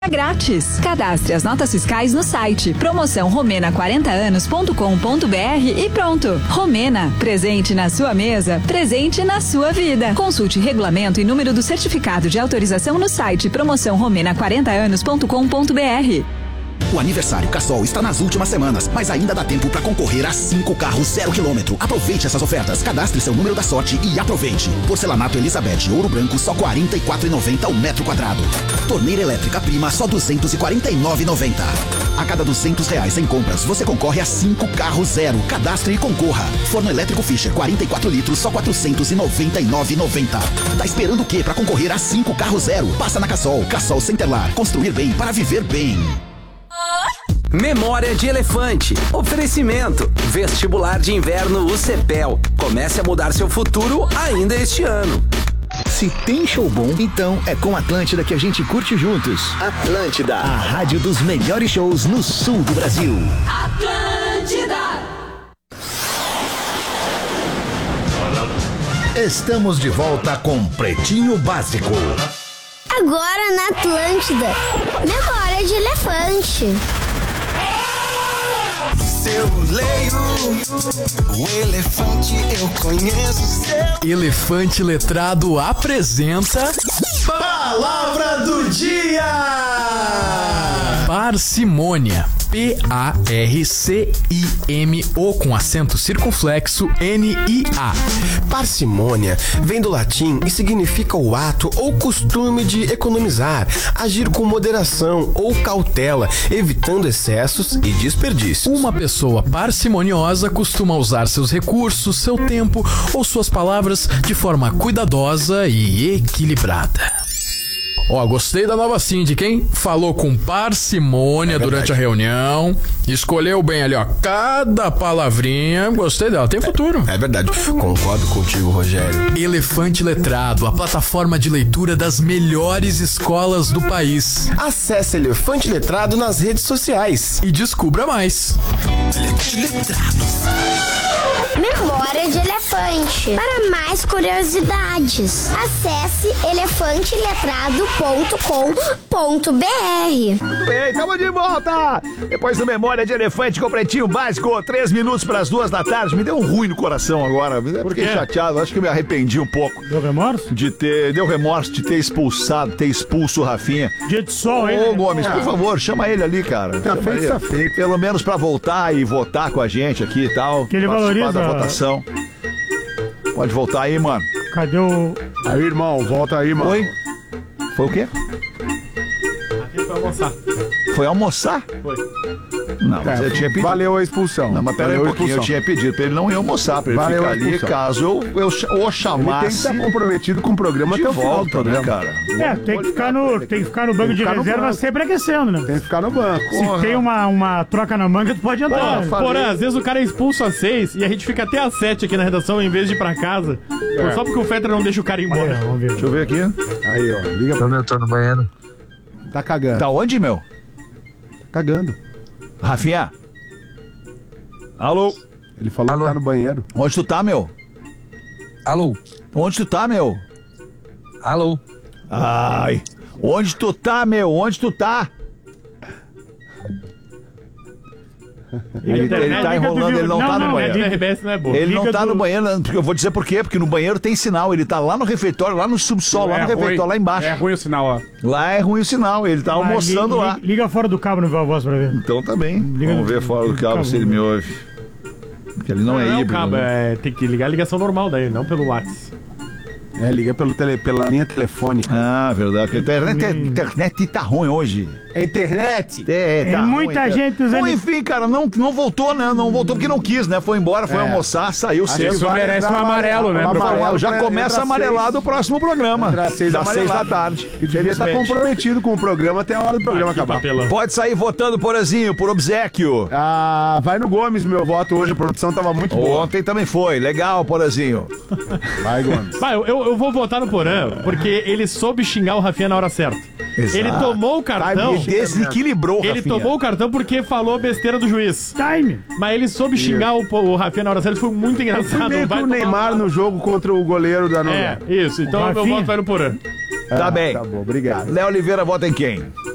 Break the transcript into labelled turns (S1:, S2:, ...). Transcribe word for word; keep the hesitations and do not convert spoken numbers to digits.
S1: grátis. Cadastre as notas fiscais no site promoção romena quarenta anos ponto com ponto br e pronto. Romena, presente na sua mesa, presente na sua vida. Consulte regulamento e número do certificado de autorização no site promoção romena quarenta anos ponto com ponto br.
S2: O aniversário Cassol está nas últimas semanas, mas ainda dá tempo para concorrer a cinco carros zero quilômetro. Aproveite essas ofertas, cadastre seu número da sorte e aproveite. Porcelanato Elizabeth Ouro Branco só quarenta e quatro reais e noventa centavos o metro quadrado. Torneira elétrica Prima só duzentos e quarenta e nove reais e noventa centavos. A cada duzentos reais em compras, você concorre a cinco carros zero. Cadastre e concorra. Forno elétrico Fischer quarenta e quatro litros só quatrocentos e noventa e nove reais e noventa centavos. Tá esperando o quê para concorrer a cinco carros zero? Passa na Cassol. Cassol Centerlar. Construir bem para viver bem.
S3: Memória de Elefante. Oferecimento. Vestibular de Inverno U C P E L. Comece a mudar seu futuro ainda este ano.
S2: Se tem show bom, então é com Atlântida que a gente curte juntos. Atlântida, a rádio dos melhores shows no sul do Brasil.
S4: Atlântida.
S2: Estamos de volta com Pretinho Básico.
S5: Agora na Atlântida, Memória de Elefante.
S6: Eu leio o elefante, eu conheço seu.
S7: Elefante Letrado apresenta
S8: Palavra do Dia!
S7: Parcimônia. P A R C I M O com acento circunflexo N I A.
S9: Parcimônia vem do latim e significa o ato ou costume de economizar, agir com moderação ou cautela, evitando excessos e desperdícios.
S7: Uma pessoa parcimoniosa costuma usar seus recursos, seu tempo ou suas palavras de forma cuidadosa e equilibrada. Ó, gostei da nova síndica, hein? Falou com parcimônia é durante a reunião, escolheu bem ali, ó, cada palavrinha. Gostei dela, tem futuro.
S9: É verdade, concordo contigo, Rogério.
S7: Elefante Letrado, a plataforma de leitura das melhores escolas do país.
S9: Acesse Elefante Letrado nas redes sociais
S7: e descubra mais.
S5: Memória de Elefante. Para mais curiosidades, acesse elefante letrado ponto com ponto br.
S10: Muito bem, estamos de volta! Depois do Memória de Elefante com Pretinho Básico, três minutos para as duas da tarde. Me deu um ruim no coração agora. Fiquei chateado, acho que eu me arrependi um pouco.
S11: Deu remorso?
S10: De ter, deu remorso de ter expulsado, ter expulso o Rafinha.
S11: Dia de sol, hein?
S10: Ô, Gomes, por favor, chama ele ali, cara.
S11: Tá feito, tá feito.
S10: Pelo menos pra voltar e votar com a gente aqui e tal.
S11: Que ele valoriza
S10: da votação. Pode voltar aí, mano.
S11: Cadê o...
S12: Aí, irmão, volta aí, mano.
S10: Oi? Foi o quê?
S12: Aqui foi almoçar.
S10: Foi almoçar?
S12: Foi.
S10: Não, mas
S12: é,
S10: eu tinha pedido.
S12: Valeu a expulsão.
S10: Não, mas pera aí um pouquinho, eu tinha pedido pra ele não ir almoçar, pra ele
S12: valeu
S10: ficar ali, caso eu, eu o chamasse.
S12: Ele tem que estar comprometido com o programa
S10: de
S12: até o
S10: volta,
S12: final do
S10: né,
S12: programa.
S10: cara?
S11: É, tem que, ficar no, tem que ficar no banco de reserva sempre aquecendo, né?
S12: Tem que ficar no banco.
S11: Se
S12: Porra.
S11: tem uma, uma troca na manga, tu pode entrar.
S13: Porra, porra, às vezes o cara é expulso às seis e a gente fica até às sete aqui na redação em vez de ir pra casa. É. Só porque o Fetter não deixa o cara ir embora.
S11: É, vamos ver.
S10: Deixa eu ver aqui.
S12: Aí, ó. Liga pra...
S14: Eu tô no banheiro.
S12: Tá cagando.
S10: Tá onde, meu?
S12: Cagando.
S10: Rafinha? Alô?
S12: Ele falou
S14: Alô?
S12: que tá no banheiro.
S10: Onde tu tá, meu?
S14: Alô?
S10: Onde tu tá, meu?
S14: Alô?
S10: Ai. Onde tu tá, meu? Onde tu tá? Ele, ele tá enrolando, ele não, não tá no
S13: não,
S10: banheiro.
S13: Não, R B S não é boa.
S10: Ele
S13: Liga
S10: não tá
S13: do...
S10: no banheiro, porque eu vou dizer por quê, porque no banheiro tem sinal, ele tá lá no refeitório, lá no subsolo, lá
S12: é
S10: no refeitório,
S12: ruim.
S10: lá embaixo.
S12: É ruim o sinal, ó.
S10: Lá é ruim o sinal, ele tá almoçando
S11: liga,
S10: lá.
S11: Liga, liga fora do cabo no Viva Voz pra ver.
S10: Então tá bem,
S11: liga
S10: vamos
S11: no,
S10: ver fora do cabo, cabo se ele me ouve. Porque ele não, não é híbrido.
S13: Cabo,
S10: né?
S13: é, tem que ligar a ligação normal daí, não pelo WhatsApp.
S12: É, liga pelo tele, pela linha telefônica.
S10: Ah, verdade. A internet, a internet tá ruim hoje.
S12: É internet?
S10: É, tá
S11: é muita
S10: ruim,
S11: gente usando.
S10: Bom, enfim, cara, não, não voltou, né? Não voltou porque não quis, né? Foi embora, foi é. almoçar, saiu cedo.
S13: Isso merece um amarelo, né?
S10: Um amarelo. Já começa amarelado o próximo programa. Das seis da tarde.
S12: E devia estar comprometido com o programa até a hora do programa acabar.
S10: Papelão. Pode sair votando, Porazinho, por obséquio.
S12: Ah, vai no Gomes, meu voto hoje. A produção tava muito boa.
S10: Ontem também foi. Legal, Porazinho.
S12: Vai, Gomes.
S13: Vai, eu, eu vou votar no Porã, porque ele soube xingar o Rafinha na hora certa. Exato. Ele tomou o cartão.
S10: Ele desequilibrou o
S13: Ele
S10: Rafinha.
S13: tomou o cartão porque falou besteira do juiz.
S11: Time.
S13: Mas ele soube xingar o, o Rafinha na hora certa. Foi muito engraçado.
S12: Meio que o Neymar no jogo contra o goleiro da Nova.
S13: É, isso. Então meu voto vai no Porã.
S10: Tá
S12: ah,
S10: bem.
S12: Tá bom, obrigado.
S10: Léo Oliveira vota em quem?